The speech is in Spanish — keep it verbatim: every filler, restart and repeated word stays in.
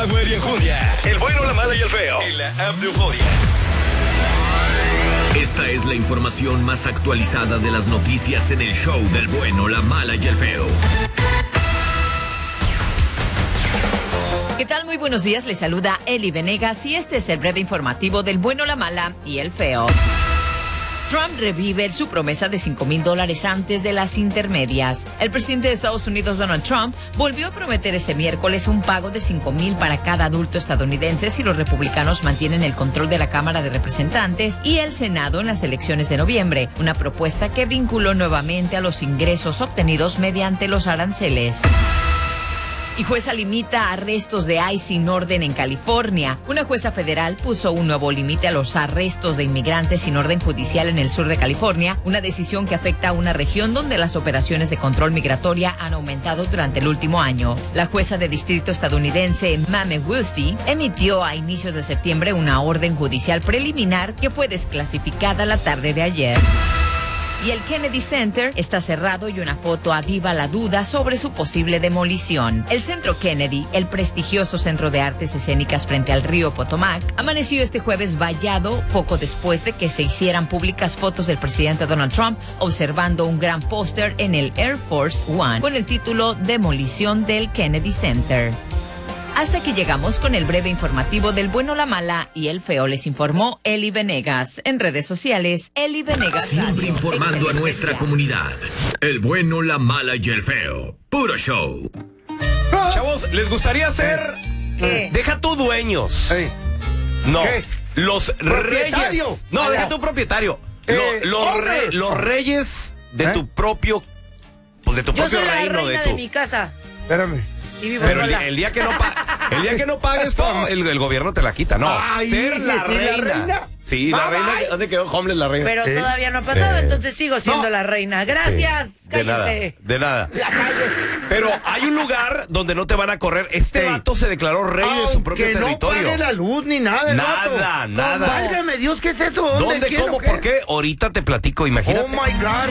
Power y Enjundia. El bueno, la mala y el feo. En la app de Euforia. Esta es la información más actualizada de las noticias en el show del bueno, la mala y el feo. ¿Qué tal? Muy buenos días, les saluda Eli Venegas y este es el breve informativo del bueno, la mala y el feo. Trump revive su promesa de cinco mil dólares antes de las intermedias. El presidente de Estados Unidos, Donald Trump, volvió a prometer este miércoles un pago de cinco mil para cada adulto estadounidense si los republicanos mantienen el control de la Cámara de Representantes y el Senado en las elecciones de noviembre, una propuesta que vinculó nuevamente a los ingresos obtenidos mediante los aranceles. Y jueza limita arrestos de ICE sin orden en California. Una jueza federal puso un nuevo límite a los arrestos de inmigrantes sin orden judicial en el sur de California, una decisión que afecta a una región donde las operaciones de control migratoria han aumentado durante el último año. La jueza de distrito estadounidense Mame Wilsey emitió a inicios de septiembre una orden judicial preliminar que fue desclasificada la tarde de ayer. Y el Kennedy Center está cerrado y una foto aviva la duda sobre su posible demolición. El Centro Kennedy, el prestigioso centro de artes escénicas frente al río Potomac, amaneció este jueves vallado poco después de que se hicieran públicas fotos del presidente Donald Trump observando un gran póster en el Air Force One con el título Demolición del Kennedy Center. Hasta aquí llegamos con el breve informativo del bueno, la mala y el feo. Les informó Eli Venegas. En redes sociales, Eli Venegas. Siempre Radio. informando Excelente a nuestra día. comunidad. El bueno, la mala y el feo. Puro show. Chavos, ¿les gustaría ser... ¿Qué? Deja tú dueños. Ey. No. ¿Qué? Los ¿Propietario? reyes. No, Ah, deja no. tu propietario. Eh, Lo- los, owner. re- los reyes de ¿Eh? tu propio... Pues de tu Yo propio soy la reino. reina De de, tu... mi casa Espérame. y vivo Pero el, sola. el día que no pa- el día que no pagues, pa, el, el gobierno te la quita. No, Ay, ser la ¿sí, la reina. reina? Sí, la Bye, reina. bye. ¿Dónde quedó Homeless la reina? Pero ¿Eh? todavía no ha pasado, Eh, entonces sigo siendo no. la reina. Gracias, Sí, de nada, cállense. de nada. La calle. Pero hay un lugar donde no te van a correr. Este Sí. vato se declaró rey de su propio Aunque no territorio. pague la luz ni nada. el Nada, vato. nada. Válgame Dios, ¿qué es eso? ¿Dónde? ¿Dónde? ¿Quién o ¿Cómo? qué? ¿Por qué? Ahorita te platico, imagínate. Oh my God.